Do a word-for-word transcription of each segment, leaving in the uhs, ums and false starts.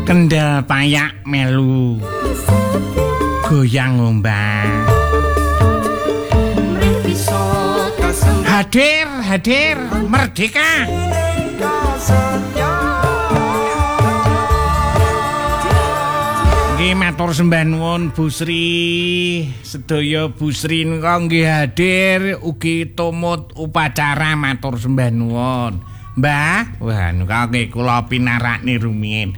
Kendal payak melu goyang ombak. Hadir, hadir, merdeka. Nggih matur sembah nuwun Bu Sri, sedaya Bu Sri nika nggih hadir ugi tumut upacara matur sembah nuwun. Mbah, wah nika nggih kula pinarakne rumiyin.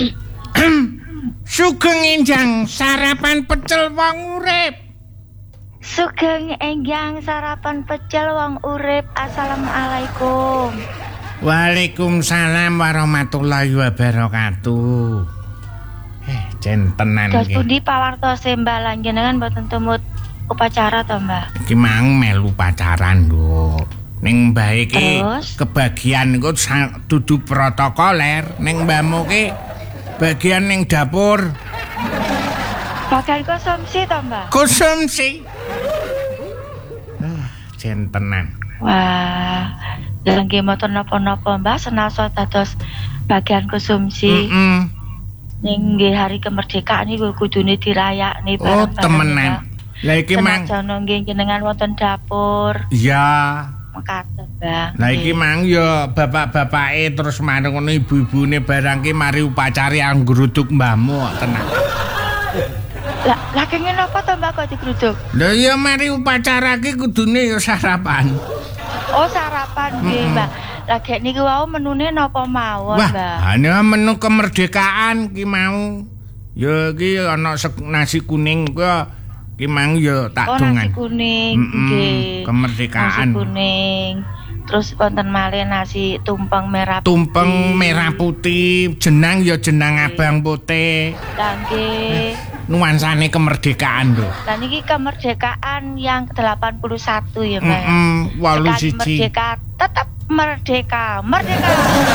Sugeng enjang sarapan pecel wong urip. Sugeng enjang sarapan pecel wong urip. Assalamualaikum. Waalaikumsalam warahmatullahi wabarakatuh. Eh, jentenan iki. Dos pundi pawartose Mbah lanjenengan mboten tumut upacara to, Mbah? Iki mang melu pacaran, Nduk. Ning Mbah iki kebagian niku dudu protokoler, ning Mbahmu ki bagian ning dapur. Bagian konsumsi to, Mbah? Konsumsi. Ah, jentenan. Wah, lha nggih mboten napa-napa, Mbah, senasa dados bagian konsumsi. Heeh. Mm -mm. Ning nggih hari kemerdekaan niku kudune dirayakne bareng-bareng. Oh, temenan. Lah iki mang senajan nggih jenengan wonten dapur. Iya. Mekaten, Mbah. Lah iki mang ya bapak-bapake terus mareng ngono ibu-ibune barang ki mari upacari anggruduk mbahmu tenan. Lah, lah kenging napa to Mbah kok digruduk? Lah ya mari upacara ki kudune ya sarapan. Oh, sarapan nggih, Mbah. Lagi niku wau menune napa mawon, Mbah? Wah, ana menu kemerdekaan ki mau. Ya iki ana nasi kuning ku ki mang ya tak oh, dongan. Nasi kuning nggih. Kemerdekaan. Nasi kuning. Terus wonten malih nasi tumpeng merah putih. Tumpeng merah putih, jenang ya jenang okay. Abang putih. Lah nggih. Nuansane kemerdekaan lho. Lah niki kemerdekaan yang ke delapan puluh satu ya, Mbak. Heeh, walu siji. Merdeka tetap merdeka, merdeka.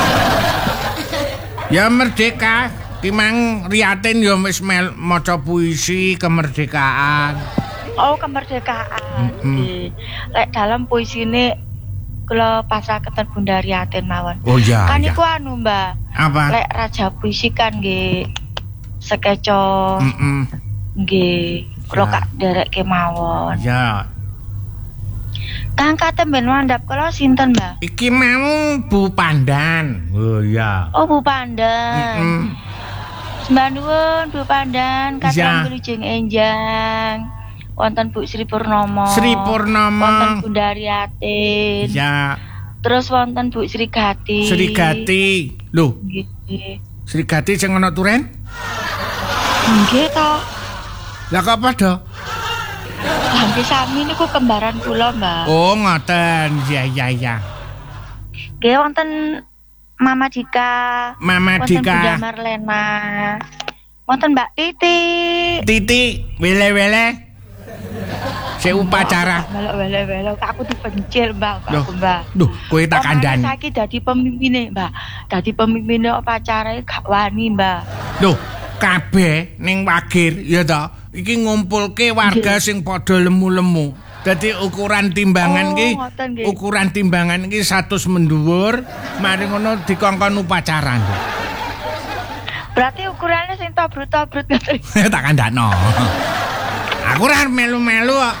Ya merdeka, ki mang Riyatin ya wis maca puisi kemerdekaan. Oh, kemerdekaan. Nggih. Lek dalam puisine kula pasraken Bunda Riyatin mawon. Oh iya. Kan iya. iku anu, Mbak. Apa? Lek raja puisi kan nggih sekeco. Heeh. Nggih, kula kak nderekke mawon. Ya. Kang katen ben mandhap kula sinten, Mbak? Iki mau Bu Pandan. Oh iya. Oh, Bu Pandan. Heeh. Sembah nuwun Bu Pandan, Ya. kathah wilujeng enjang. Wonten Bu Sri Purnomo. Sri Purnomo. Wonten Bunda Riyatin. Ya. Terus wonten Bu Sri Gati. Sri Gati. Lho, Nggih. Sri Gati sing ana Turen? Nggih to. Lah kok padha? Nggih sami niku kembaran kula, Mbak. Oh, ngoten. Ya ya ya. Nggih wonten Mama Dika. Mama Wonten Dika. Bunda Marlena. Wonten Mbak Titi. Titi, wele-wele. Si upacara. Melok wele-wele aku dipencil, Mbak, aku, Mbak. Duh, kowe tak kandhani. Saiki dadi pemimpine, Mbak. Dadi pemimpine upacara gak wani, Mbak. Loh, kabeh ning wagir ya ta. Iki ngumpulke warga sing padha lemu-lemu. Dadi ukuran timbangan iki, oh, ukuran timbangan iki seratus mendhuwur, mari ngono dikongkon upacara. Berarti ukurannya sing tobrut-tobrut ngoten. Tak kandhano. Aku ora melu-melu kok.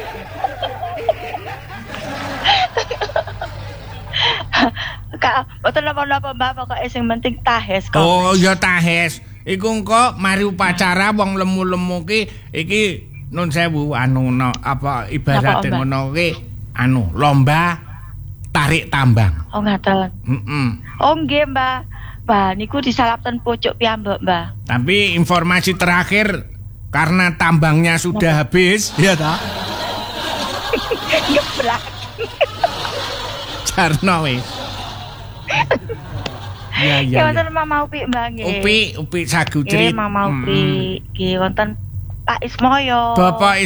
Kak, boten napa-napa Mbak, pokoke sing penting tahes kok. Oh, ya tahes. Iku engko mari upacara wong lemu-lemu ki iki nun sewu anu no, apa ibarate ngono ki anu lomba tarik tambang. Oh, ngaten. Heeh. Oh, nggih, Mbak. Mbah niku disalapten pucuk piyambak, Mbak. Tapi informasi terakhir karena tambangnya sudah habis, ya ta? Gebrak. Jarno wis. Ya ya. Ya wonten Mama Upi, Mbak nggih. Upi, Upi Sagujrit. Nggih, Mama Upi. Nggih wonten Pak Ismoyo. Bapak